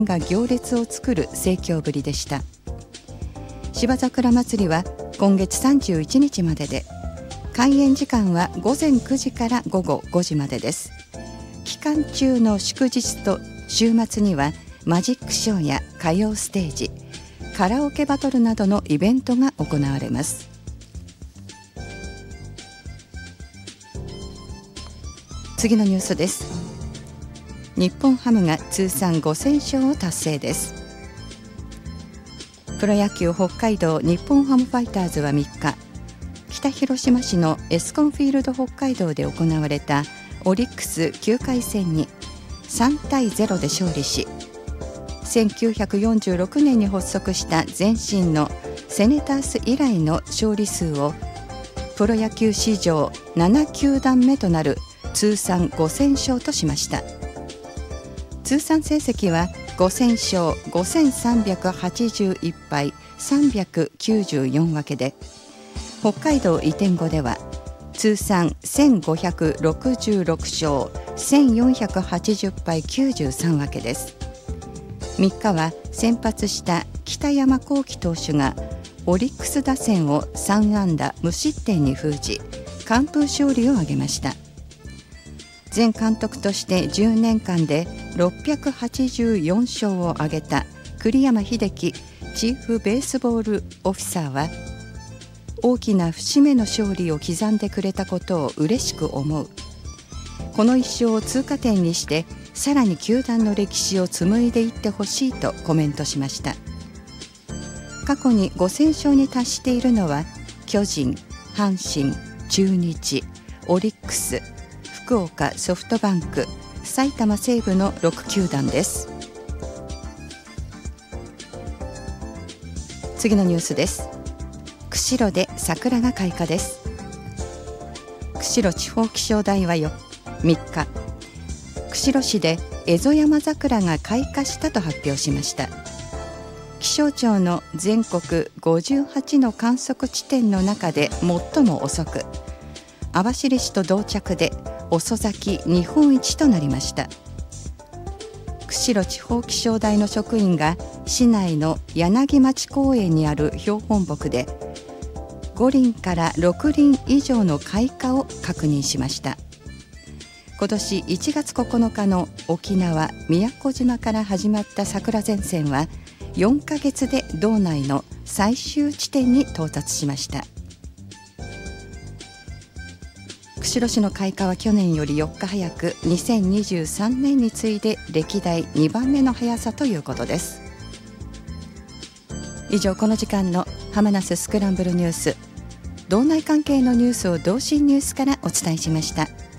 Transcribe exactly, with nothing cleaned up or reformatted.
が行列を作る盛況ぶりでした。芝桜まつりは今月さんじゅういちにちまでで、開園時間はごぜんくじからごごごじまでです。期間中の祝日と週末にはマジックショーや歌謡ステージ、カラオケバトルなどのイベントが行われます。次のニュースです。日本ハムが通算ごせんしょうを達成です。プロ野球北海道日本ハムファイターズはみっか、北広島市のエスコンフィールド北海道で行われたオリックスきゅうかいせんにさんたいゼロで勝利し、せんきゅうひゃくよんじゅうろくねんに発足した前身のセネタース以来の勝利数をプロ野球史上ななきゅうだんめとなる通算ごせんしょうとしました。通算成績はごせんしょうごせんさんびゃくはちじゅういっぱいさんびゃくきゅうじゅうよんわけで、北海道移転後では通算せんごひゃくろくじゅうろくしょうせんよんひゃくはちじゅっぱいきゅうじゅうさんわけです。みっかは先発した北山亘基投手がオリックス打線をさんあんだ無失点に封じ、完封勝利を挙げました。前監督としてじゅうねんかんでろっぴゃくはちじゅうよんしょうを挙げた栗山英樹チーフベースボールオフィサーは、大きな節目の勝利を刻んでくれたことを嬉しく思う。この一勝を通過点にしてさらに球団の歴史を紡いでいってほしいとコメントしました。過去にごせんしょうに達しているのは巨人、阪神、中日、オリックス、福岡ソフトバンク、埼玉西武のろくきゅうだんです。次のニュースです。釧路で桜が開花です。釧路地方気象台はみっか、釧路市でエゾヤマザクラが開花したと発表しました。気象庁の全国ごじゅうはちの観測地点の中で最も遅く、網走市と同着で遅咲き日本一となりました。釧路地方気象台の職員が市内の柳町公園にある標本木でごりんからろくりん以上の開花を確認しました。今年いちがつここのかの沖縄宮古島から始まった桜前線はよんかげつで道内の最終地点に到達しました。釧路市の開花は去年よりよっか早く、にせんにじゅうさんねんに次いで歴代にばんめの速さということです。以上、この時間のハマナススクランブルニュース、道内関係のニュースを同心ニュースからお伝えしました。